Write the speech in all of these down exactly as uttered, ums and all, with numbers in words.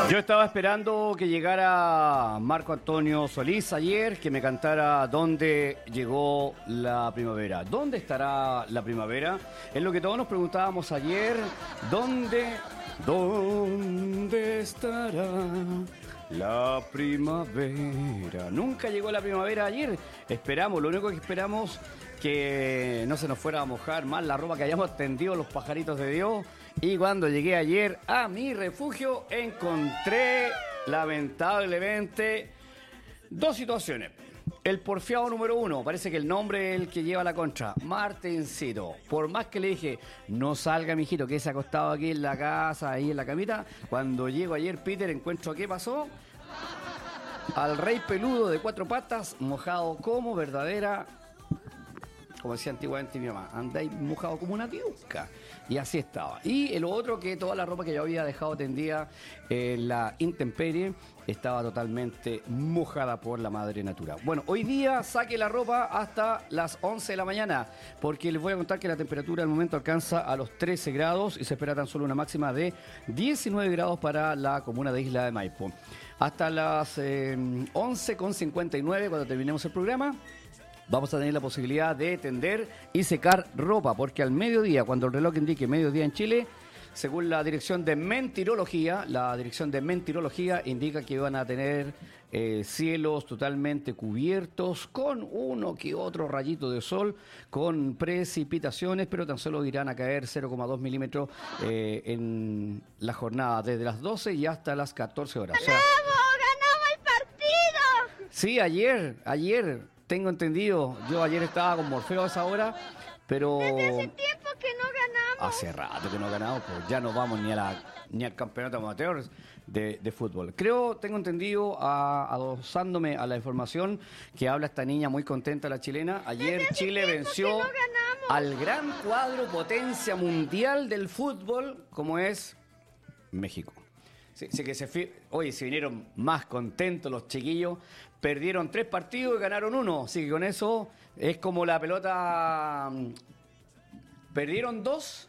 Yo estaba esperando que llegara Marco Antonio Solís ayer, que me cantara ¿Dónde llegó la primavera? ¿Dónde estará la primavera? Es lo que todos nos preguntábamos ayer. ¿Dónde, dónde estará la primavera? Nunca llegó la primavera ayer. Esperamos, lo único que esperamos que no se nos fuera a mojar más la ropa, que hayamos tendido los pajaritos de Dios. Y cuando llegué ayer a mi refugio, encontré, lamentablemente, dos situaciones. El porfiado número uno, parece que el nombre es el que lleva la contra, Martincito. Por más que le dije, no salga, mijito, que se ha acostado aquí en la casa, ahí en la camita. Cuando llego ayer, Peter, encuentro qué pasó. Al rey peludo de cuatro patas, mojado como verdadera... como decía antiguamente mi mamá, andáis mojado como una tiusca. Y así estaba. Y el otro, que toda la ropa que yo había dejado tendida en la intemperie estaba totalmente mojada por la madre natura. Bueno, hoy día saque la ropa hasta las once de la mañana, porque les voy a contar que la temperatura al momento alcanza a los trece grados y se espera tan solo una máxima de diecinueve grados para la comuna de Isla de Maipo. Hasta las eh, once con cincuenta y nueve, cuando terminemos el programa, vamos a tener la posibilidad de tender y secar ropa, porque al mediodía, cuando el reloj indique mediodía en Chile, según la dirección de mentirología, la dirección de mentirología indica que van a tener eh, cielos totalmente cubiertos, con uno que otro rayito de sol, con precipitaciones, pero tan solo irán a caer cero coma dos milímetros eh, en la jornada, desde las doce y hasta las catorce horas. O sea, ¡Ganamos! ¡Ganamos el partido! Sí, ayer, ayer... Tengo entendido, yo ayer estaba con Morfeo a esa hora, pero... Desde hace tiempo que no ganamos. Hace rato que no ganamos, pues ya no vamos ni a la ni al campeonato amateur de, de fútbol. Creo, tengo entendido, a, adosándome a la información que habla esta niña muy contenta, la chilena. Ayer Chile venció no al gran cuadro potencia mundial del fútbol, como es México. Sí, sí que se fi... Oye, se vinieron más contentos los chiquillos. Perdieron tres partidos y ganaron uno. Así que con eso es como la pelota. Perdieron dos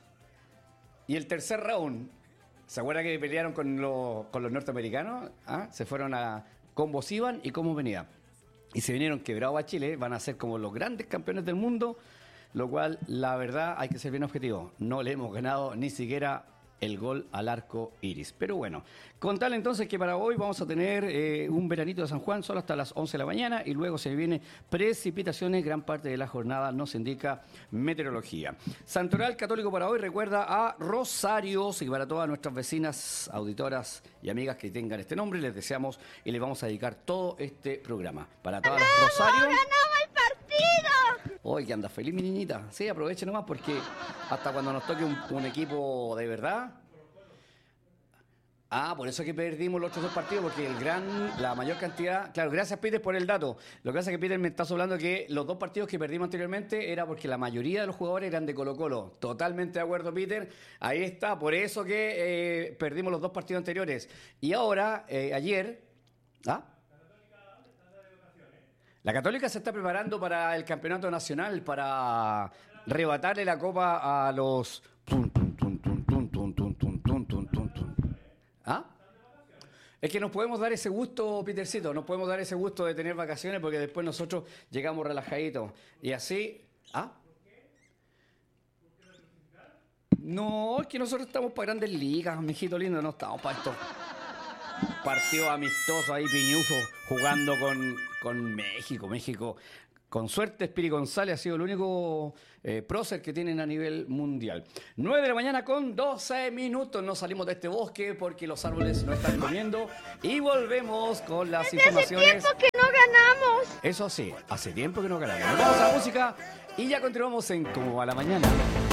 y el tercer round. ¿Se acuerdan que pelearon con los, con los norteamericanos? ¿Ah? Se fueron a cómo iban y cómo venían. Y se vinieron quebrados a Chile. Van a ser como los grandes campeones del mundo. Lo cual, la verdad, hay que ser bien objetivo. No le hemos ganado ni siquiera el gol al arco iris. Pero bueno, contarle entonces que para hoy vamos a tener eh, un veranito de San Juan solo hasta las once de la mañana y luego se viene precipitaciones, gran parte de la jornada nos indica meteorología. Santoral Católico para hoy recuerda a Rosario, y para todas nuestras vecinas, auditoras y amigas que tengan este nombre, les deseamos y les vamos a dedicar todo este programa. Para todas las Rosario... ¡Ganamos el partido! Hoy que anda feliz mi niñita. Sí, aproveche nomás porque hasta cuando nos toque un, un equipo de verdad. Ah, por eso es que perdimos los otros dos partidos, porque el gran, la mayor cantidad... Claro, gracias Peter por el dato. Lo que pasa es que Peter me está hablando que los dos partidos que perdimos anteriormente era porque la mayoría de los jugadores eran de Colo-Colo. Totalmente de acuerdo, Peter. Ahí está, por eso que eh, perdimos los dos partidos anteriores. Y ahora, eh, ayer... ¿Ah? La Católica se está preparando para el campeonato nacional, para arrebatarle la copa a los... ¿Ah? Es que nos podemos dar ese gusto, Petercito, nos podemos dar ese gusto de tener vacaciones porque después nosotros llegamos relajaditos. Y así... ¿Ah? No, es que nosotros estamos para grandes ligas, mijito lindo, no estamos para estos partidos amistosos ahí, piñusos, jugando con, con México. México, con suerte, Espiri González ha sido el único eh, prócer que tienen a nivel mundial. nueve de la mañana con doce minutos. Nos salimos de este bosque porque los árboles no están comiendo. Y volvemos con las Desde informaciones. hace tiempo que no ganamos. Eso sí, hace tiempo que no ganamos. Nos vamos a la música y ya continuamos en Como a la Mañana.